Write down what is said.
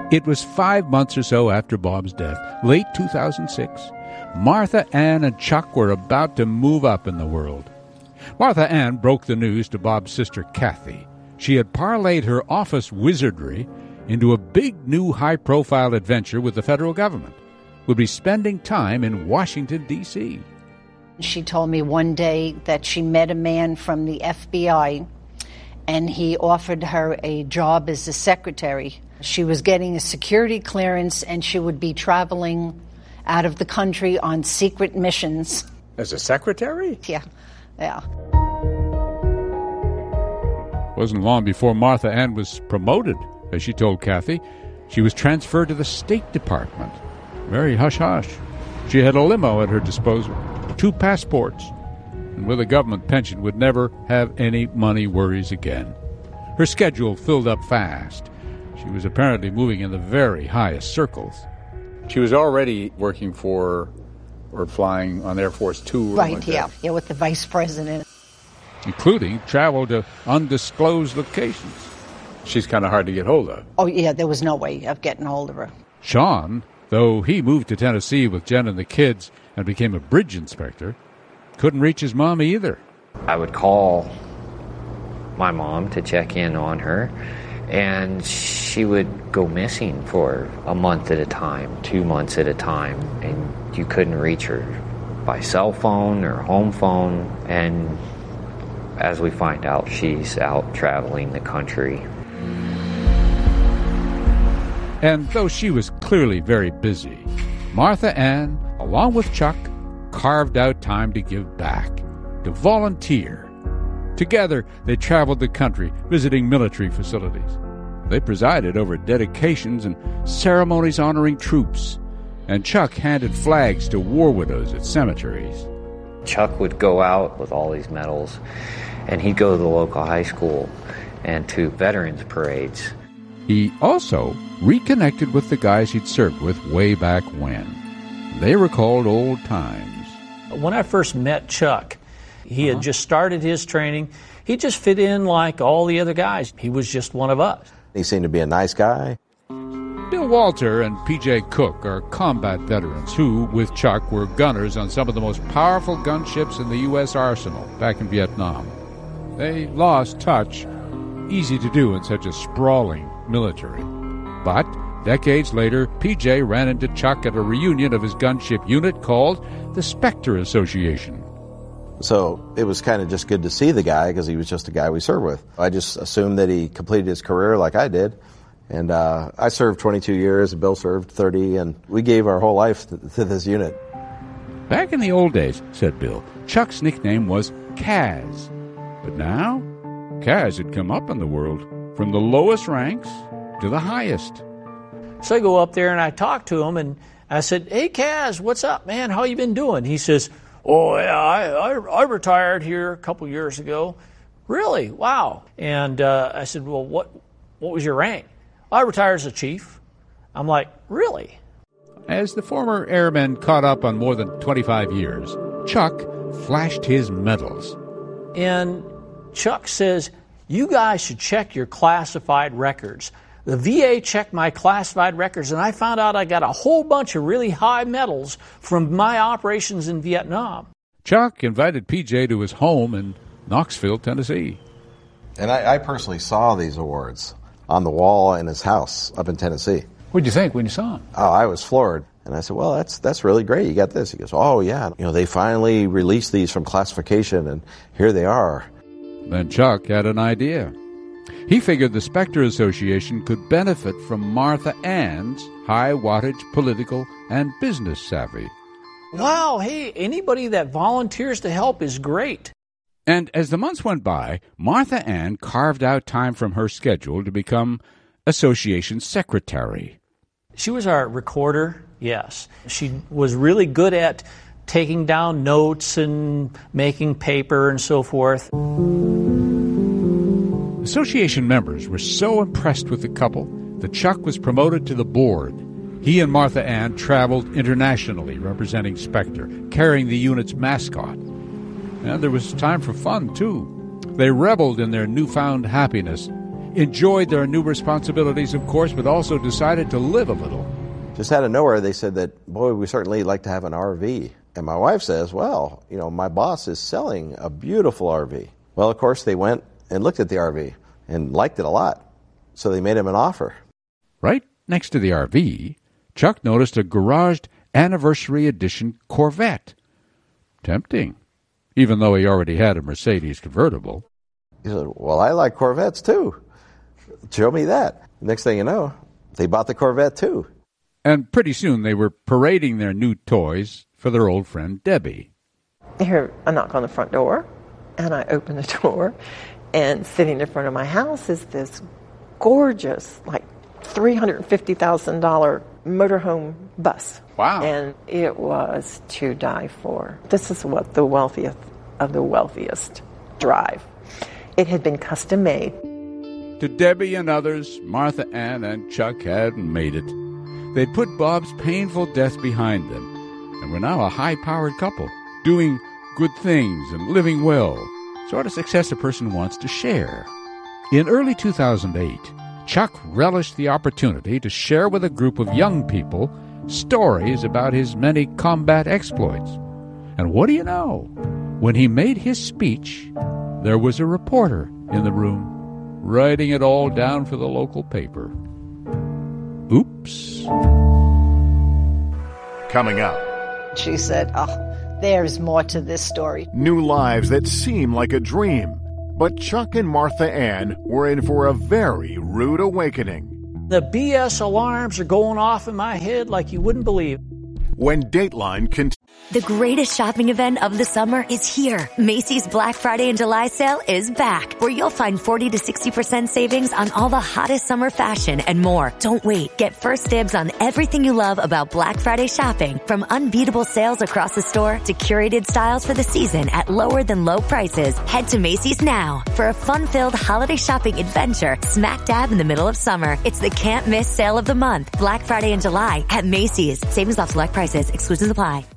It was 5 months or so after Bob's death, late 2006. Martha Ann and Chuck were about to move up in the world. Martha Ann broke the news to Bob's sister Kathy. She had parlayed her office wizardry into a big new high-profile adventure with the federal government. Would be spending time in Washington, D.C. She told me one day that she met a man from the FBI, and he offered her a job as a secretary. She was getting a security clearance, and she would be traveling out of the country on secret missions. As a secretary? Yeah. Wasn't long before Martha Ann was promoted, as she told Kathy. She was transferred to the State Department. Very hush-hush. She had a limo at her disposal, 2 passports, and with a government pension would never have any money worries again. Her schedule filled up fast. She was apparently moving in the very highest circles. She was already working for or flying on Air Force Two. Right, yeah, with the vice president. Including travel to undisclosed locations. She's kind of hard to get hold of. Oh, yeah, there was no way of getting hold of her. Sean, though he moved to Tennessee with Jen and the kids and became a bridge inspector, couldn't reach his mom either. I would call my mom to check in on her, and she would go missing for a month at a time, 2 months at a time, and you couldn't reach her by cell phone or home phone. And as we find out, she's out traveling the country. And though she was clearly very busy, Martha Ann, along with Chuck, carved out time to give back, to volunteer. Together, they traveled the country, visiting military facilities. They presided over dedications and ceremonies honoring troops, and Chuck handed flags to war widows at cemeteries. Chuck would go out with all these medals, and he'd go to the local high school and to veterans parades. He also reconnected with the guys he'd served with way back when. They recalled old times. When I first met Chuck, he had just started his training. He just fit in like all the other guys. He was just one of us. He seemed to be a nice guy. Bill Walter and P.J. Cook are combat veterans who, with Chuck, were gunners on some of the most powerful gunships in the U.S. arsenal back in Vietnam. They lost touch, easy to do in such a sprawling military. But decades later, P.J. ran into Chuck at a reunion of his gunship unit called the Spectre Association. So it was kind of just good to see the guy because he was just a guy we served with. I just assumed that he completed his career like I did. And I served 22 years, and Bill served 30, and we gave our whole life to this unit. Back in the old days, said Bill, Chuck's nickname was Kaz. But now, Kaz had come up in the world, from the lowest ranks to the highest. So I go up there and I talk to him, and I said, "Hey, Kaz, what's up, man? How you been doing?" He says, "Oh, yeah, I retired here a couple years ago." "Really? Wow." And I said, "Well, what was your rank?" "I retired as a chief." I'm like, "Really?" As the former airman caught up on more than 25 years, Chuck flashed his medals. And Chuck says, "You guys should check your classified records." The VA checked my classified records, and I found out I got a whole bunch of really high medals from my operations in Vietnam. Chuck invited PJ to his home in Knoxville, Tennessee. And I personally saw these awards on the wall in his house up in Tennessee. What did you think when you saw them? Oh, I was floored. And I said, "Well, that's really great. You got this." He goes, "Oh, yeah. They finally released these from classification, and here they are." Then Chuck had an idea. He figured the Spectre Association could benefit from Martha Ann's high-wattage political and business savvy. Wow, hey, anybody that volunteers to help is great. And as the months went by, Martha Ann carved out time from her schedule to become association secretary. She was our recorder, yes. She was really good at taking down notes and making paper and so forth. Association members were so impressed with the couple that Chuck was promoted to the board. He and Martha Ann traveled internationally representing Spectre, carrying the unit's mascot. And there was time for fun, too. They reveled in their newfound happiness, enjoyed their new responsibilities, of course, but also decided to live a little. Just out of nowhere, they said that, boy, we certainly like to have an RV. And my wife says, well, my boss is selling a beautiful RV. Well, of course, they went and looked at the RV and liked it a lot. So they made him an offer. Right next to the RV, Chuck noticed a garaged anniversary edition Corvette. Tempting, even though he already had a Mercedes convertible. He said, well, I like Corvettes too. Show me that. Next thing you know, they bought the Corvette too. And pretty soon they were parading their new toys for their old friend Debbie. I hear a knock on the front door, and I open the door, and sitting in front of my house is this gorgeous, like $350,000 motorhome bus. Wow. And it was to die for. This is what the wealthiest of the wealthiest drive. It had been custom made. To Debbie and others, Martha Ann and Chuck had made it. They'd put Bob's painful death behind them and were now a high-powered couple, doing good things and living well, sort of success a person wants to share. In early 2008, Chuck relished the opportunity to share with a group of young people stories about his many combat exploits. And what do you know? When he made his speech, there was a reporter in the room, writing it all down for the local paper. Oops. Coming up. She said, there's more to this story. New lives that seem like a dream. But Chuck and Martha Ann were in for a very rude awakening. The BS alarms are going off in my head like you wouldn't believe. When Dateline continues. The greatest shopping event of the summer is here. Macy's Black Friday and July sale is back, where you'll find 40 to 60% savings on all the hottest summer fashion and more. Don't wait. Get first dibs on everything you love about Black Friday shopping, from unbeatable sales across the store to curated styles for the season at lower than low prices. Head to Macy's now for a fun-filled holiday shopping adventure smack dab in the middle of summer. It's the can't miss sale of the month. Black Friday and July at Macy's. Savings off select prices. Exclusions apply.